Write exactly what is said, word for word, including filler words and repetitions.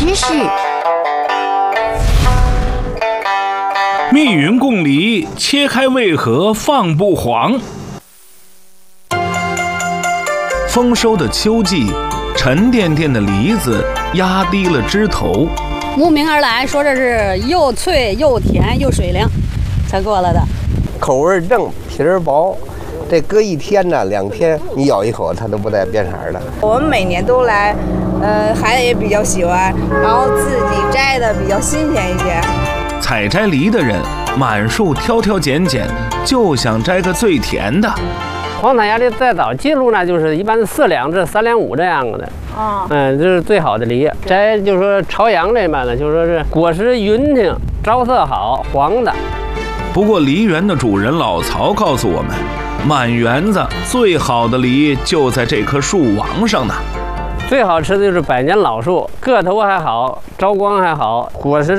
知识。 密云贡梨，切开为何放不黄？丰收的秋季，沉甸甸的梨子压低了枝头。 慕名而来，说这是又脆又甜又水灵才过来的， 口味正，皮儿薄。这搁一天呢，两天你咬一口，它都不带变色的。 我们每年都来，呃，孩子也比较喜欢，然后自己摘的比较新鲜一些。 采摘梨的人满树挑挑拣拣，就想摘个最甜的。 黄产芽梨再早记录呢，就是一般是四两至三两五这样的。 啊， 嗯，这是最好的梨。摘就是说朝阳这边的，就是说是果实匀挺，招色好，黄的。 不过梨园的主人老曹告诉我们，满园子最好的梨就在这棵树王上呢。 最好吃的就是百年老树，个头还好，招光还好，果实